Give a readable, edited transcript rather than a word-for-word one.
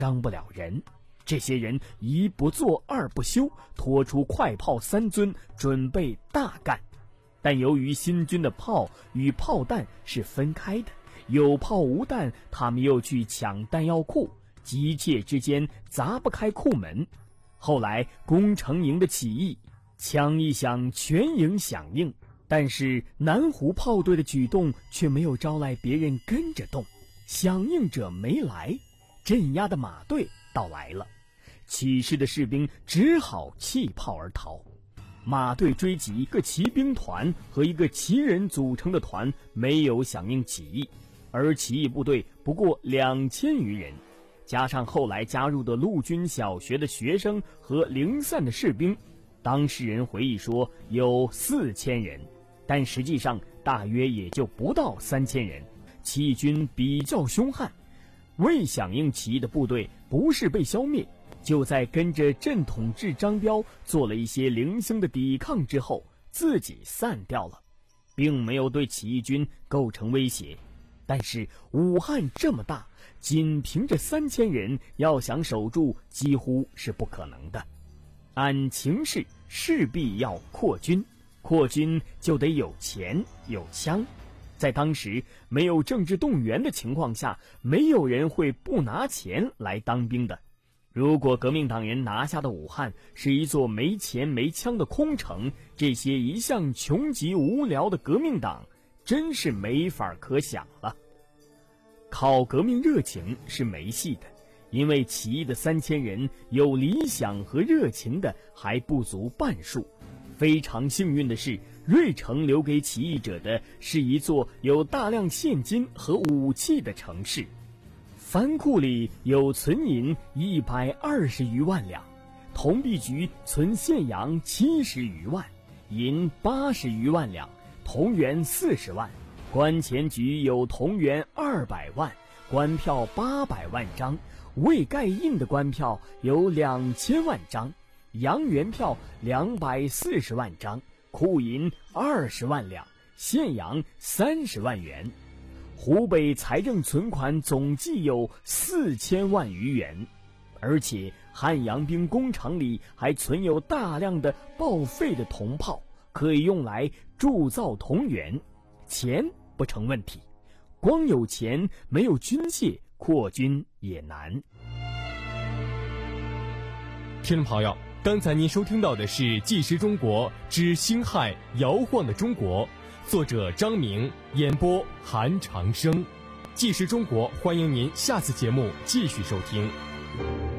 当不了人。这些人一不做二不休，拖出快炮3尊，准备大干。但由于新军的炮与炮弹是分开的，有炮无弹，他们又去抢弹药库，急切之间砸不开库门。后来攻城营的起义，枪一响，全营响应，但是南湖炮队的举动却没有招来别人跟着动，响应者没来，镇压的马队到来了，起事的士兵只好弃炮而逃。马队追击一个骑兵团和一个骑人组成的团，没有响应起义，而起义部队不过2000余人，加上后来加入的陆军小学的学生和零散的士兵，当事人回忆说有4000人，但实际上大约也就不到3000人。起义军比较凶悍，未响应起义的部队不是被消灭，就在跟着镇统制张彪做了一些零星的抵抗之后，自己散掉了，并没有对起义军构成威胁。但是武汉这么大，仅凭着3000人要想守住几乎是不可能的。按情势势必要扩军，扩军就得有钱有枪。在当时没有政治动员的情况下，没有人会不拿钱来当兵的。如果革命党人拿下的武汉是一座没钱没枪的空城，这些一向穷极无聊的革命党真是没法可想了。靠革命热情是没戏的，因为起义的3000人有理想和热情的还不足半数。非常幸运的是，芮城留给起义者的是一座有大量现金和武器的城市。藩库里有存银120余万两，铜币局存现洋70余万，银80余万两，铜元40万。官钱局有铜元200万，官票800万张，未盖印的官票有2000万张，洋元票240万张，库银20万两，现洋30万元。湖北财政存款总计有4000万余元，而且汉阳兵工厂里还存有大量的报废的铜炮，可以用来铸造铜元。钱不成问题，光有钱没有军械，扩军也难。 听众朋友，刚才您收听到的是《纪实中国之辛亥摇晃的中国》，作者张明，演播韩长生。纪实中国，欢迎您下次节目继续收听。